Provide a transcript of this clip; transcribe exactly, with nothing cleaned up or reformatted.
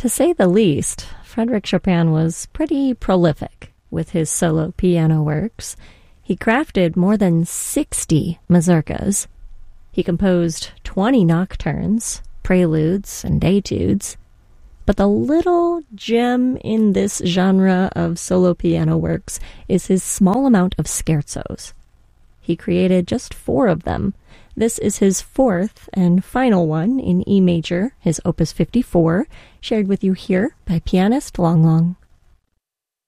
To say the least, Frédéric Chopin was pretty prolific with his solo piano works. He crafted more than sixty mazurkas. He composed twenty nocturnes, preludes, and etudes. But the little gem in this genre of solo piano works is his small amount of scherzos. He created just four of them. This is his fourth and final one in E major, his opus fifty-four, shared with you here by pianist Long Long.